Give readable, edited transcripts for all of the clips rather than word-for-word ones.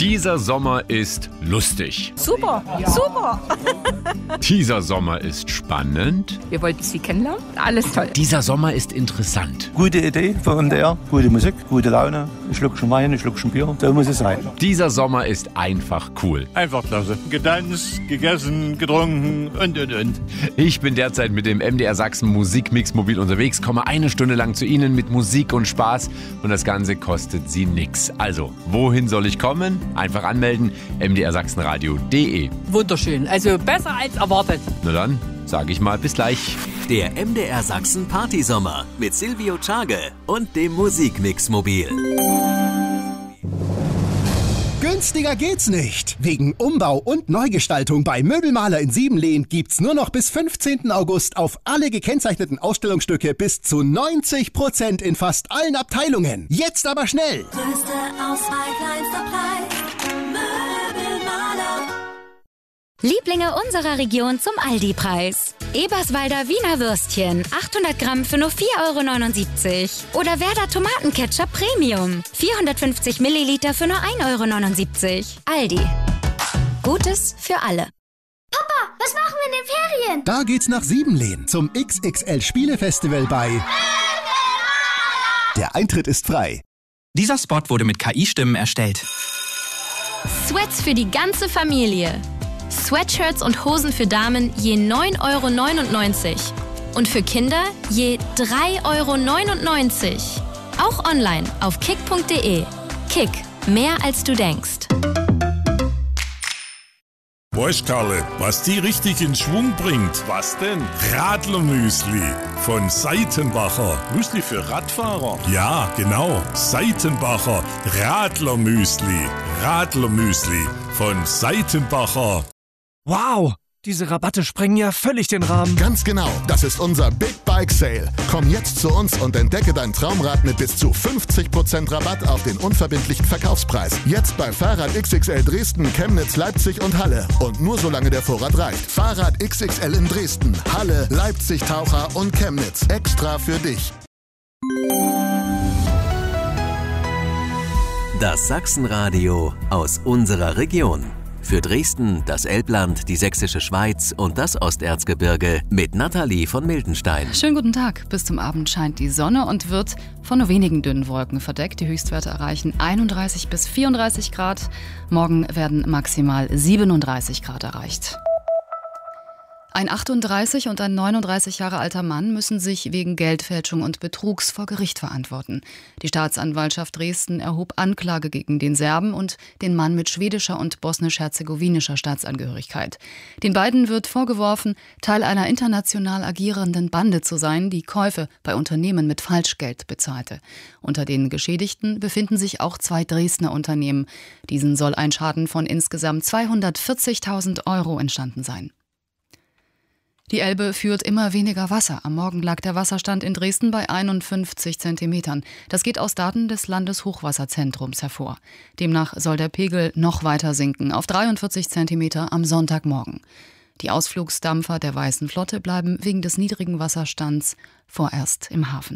Dieser Sommer ist lustig. Super, super. Dieser Sommer ist spannend. Wir wollten Sie kennenlernen. Alles toll. Dieser Sommer ist interessant. Gute Idee von MDR, gute Musik, gute Laune. Ein Schluckchen Wein, ein Schluckchen Bier. So muss es sein. Dieser Sommer ist einfach cool. Einfach klasse. Getanzt, gegessen, getrunken und. Ich bin derzeit mit dem MDR Sachsen Musikmix mobil unterwegs, komme eine Stunde lang zu Ihnen mit Musik und Spaß und das Ganze kostet Sie nix. Also, wohin soll ich kommen? Einfach anmelden, mdrsachsenradio.de. Wunderschön. Also besser als erwartet. Na dann, sage ich mal bis gleich. Der MDR Sachsen Partysommer mit Silvio Tschage und dem Musikmix mobil. Günstiger geht's nicht. Wegen Umbau und Neugestaltung bei Möbelmaler in Siebenlehn gibt's nur noch bis 15. August auf alle gekennzeichneten Ausstellungsstücke bis zu 90% in fast allen Abteilungen. Jetzt aber schnell! Größte Auswahl, kleinster Preis. Möbelmaler. Lieblinge unserer Region zum Aldi-Preis. Eberswalder Wiener Würstchen, 800 Gramm für nur 4,79 €. Oder Werder Tomatenketchup Premium, 450 Milliliter für nur 1,79 €. Aldi. Gutes für alle. Papa, was machen wir in den Ferien? Da geht's nach Siebenlehn zum XXL Spielefestival bei Der Eintritt ist frei. Dieser Spot wurde mit KI-Stimmen erstellt. Sweats für die ganze Familie. Sweatshirts und Hosen für Damen je 9,99 € und für Kinder je 3,99 €. Auch online auf kick.de. Kick, mehr als du denkst. Weißt Karle, was die richtig in Schwung bringt? Was denn? Radlermüsli von Seitenbacher. Müsli für Radfahrer? Ja, genau. Seitenbacher Radlermüsli. Radlermüsli von Seitenbacher. Wow, diese Rabatte sprengen ja völlig den Rahmen. Ganz genau, das ist unser Big Bike Sale. Komm jetzt zu uns und entdecke dein Traumrad mit bis zu 50% Rabatt auf den unverbindlichen Verkaufspreis. Jetzt bei Fahrrad XXL Dresden, Chemnitz, Leipzig und Halle. Und nur solange der Vorrat reicht. Fahrrad XXL in Dresden, Halle, Leipzig, Taucher und Chemnitz. Extra für dich. Das Sachsenradio aus unserer Region. Für Dresden, das Elbland, die Sächsische Schweiz und das Osterzgebirge mit Nathalie von Mildenstein. Schönen guten Tag. Bis zum Abend scheint die Sonne und wird von nur wenigen dünnen Wolken verdeckt. Die Höchstwerte erreichen 31 bis 34 Grad. Morgen werden maximal 37 Grad erreicht. Ein 38 und ein 39 Jahre alter Mann müssen sich wegen Geldfälschung und Betrugs vor Gericht verantworten. Die Staatsanwaltschaft Dresden erhob Anklage gegen den Serben und den Mann mit schwedischer und bosnisch-herzegowinischer Staatsangehörigkeit. Den beiden wird vorgeworfen, Teil einer international agierenden Bande zu sein, die Käufe bei Unternehmen mit Falschgeld bezahlte. Unter den Geschädigten befinden sich auch 2 Dresdner Unternehmen. Diesen soll ein Schaden von insgesamt 240.000 € entstanden sein. Die Elbe führt immer weniger Wasser. Am Morgen lag der Wasserstand in Dresden bei 51 Zentimetern. Das geht aus Daten des Landeshochwasserzentrums hervor. Demnach soll der Pegel noch weiter sinken, auf 43 Zentimeter am Sonntagmorgen. Die Ausflugsdampfer der Weißen Flotte bleiben wegen des niedrigen Wasserstands vorerst im Hafen.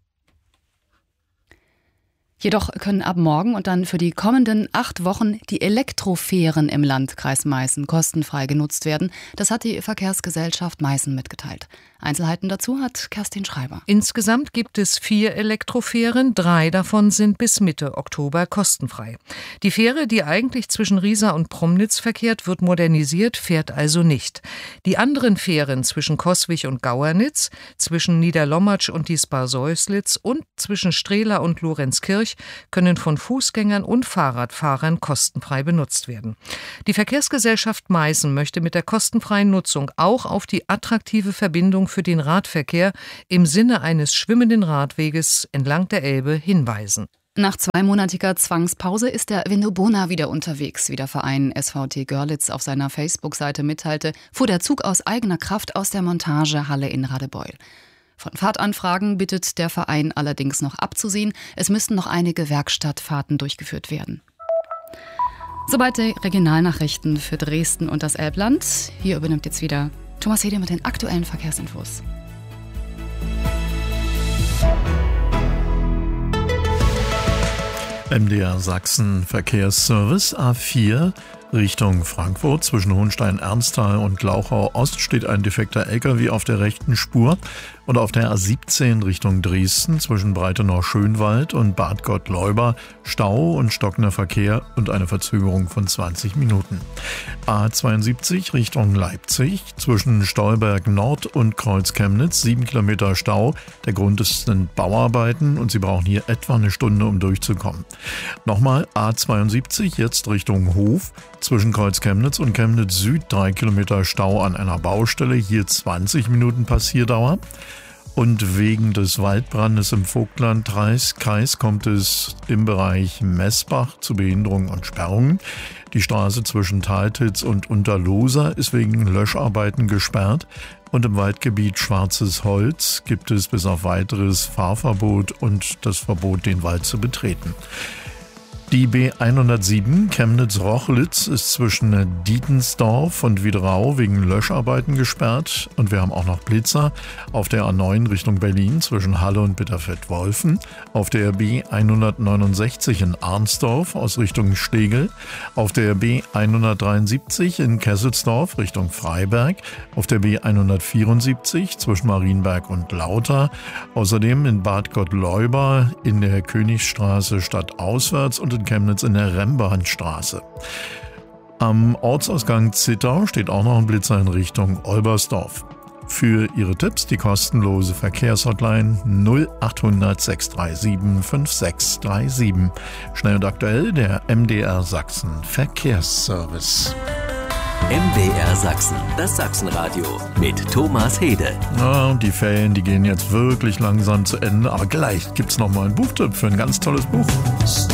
Jedoch können ab morgen und dann für die kommenden 8 Wochen die Elektrofähren im Landkreis Meißen kostenfrei genutzt werden. Das hat die Verkehrsgesellschaft Meißen mitgeteilt. Einzelheiten dazu hat Kerstin Schreiber. Insgesamt gibt es 4 Elektrofähren, 3 davon sind bis Mitte Oktober kostenfrei. Die Fähre, die eigentlich zwischen Riesa und Promnitz verkehrt, wird modernisiert, fährt also nicht. Die anderen Fähren zwischen Coswig und Gauernitz, zwischen Niederlommatsch und Diespar-Säuslitz und zwischen Strehla und Lorenzkirch können von Fußgängern und Fahrradfahrern kostenfrei benutzt werden. Die Verkehrsgesellschaft Meißen möchte mit der kostenfreien Nutzung auch auf die attraktive Verbindung für den Radverkehr im Sinne eines schwimmenden Radweges entlang der Elbe hinweisen. Nach 2-monatiger Zwangspause ist der Vindobona wieder unterwegs. Wie der Verein SVT Görlitz auf seiner Facebook-Seite mitteilte, fuhr der Zug aus eigener Kraft aus der Montagehalle in Radebeul. Von Fahrtanfragen bittet der Verein allerdings noch abzusehen. Es müssten noch einige Werkstattfahrten durchgeführt werden. Soweit die Regionalnachrichten für Dresden und das Elbland. Hier übernimmt jetzt wieder Thomas Hede mit den aktuellen Verkehrsinfos. MDR Sachsen Verkehrsservice A4 Richtung Frankfurt. Zwischen Hohenstein-Ernsthal und Glauchau-Ost steht ein defekter LKW auf der rechten Spur. Und auf der A17 Richtung Dresden zwischen Breitenau-Schönwald und Bad Gottleuba Stau und stockender Verkehr und eine Verzögerung von 20 Minuten. A72 Richtung Leipzig zwischen Stolberg Nord und Kreuz Chemnitz 7 Kilometer Stau. Der Grund sind Bauarbeiten und Sie brauchen hier etwa eine Stunde, um durchzukommen. Nochmal A72 jetzt Richtung Hof zwischen Kreuz Chemnitz und Chemnitz Süd 3 Kilometer Stau an einer Baustelle. Hier 20 Minuten Passierdauer. Und wegen des Waldbrandes im Vogtlandkreis kommt es im Bereich Messbach zu Behinderungen und Sperrungen. Die Straße zwischen Taltitz und Unterloser ist wegen Löscharbeiten gesperrt. Und im Waldgebiet Schwarzes Holz gibt es bis auf weiteres Fahrverbot und das Verbot, den Wald zu betreten. Die B107 Chemnitz-Rochlitz ist zwischen Dietensdorf und Wiederau wegen Löscharbeiten gesperrt. Und wir haben auch noch Blitzer auf der A9 Richtung Berlin zwischen Halle und Bitterfeld-Wolfen. Auf der B169 in Arnsdorf aus Richtung Stegel. Auf der B173 in Kesselsdorf Richtung Freiberg. Auf der B174 zwischen Marienberg und Lauter. Außerdem in Bad Gottleuba in der Königstraße stadtauswärts und in Chemnitz in der Rembahnstraße. Am Ortsausgang Zittau steht auch noch ein Blitzer in Richtung Olbersdorf. Für Ihre Tipps die kostenlose Verkehrshotline 0800 637 5637. Schnell und aktuell der MDR Sachsen Verkehrsservice. MDR Sachsen, das Sachsenradio mit Thomas Hede. Ja, und die Ferien, die gehen jetzt wirklich langsam zu Ende, aber gleich gibt's noch mal einen Buchtipp für ein ganz tolles Buch.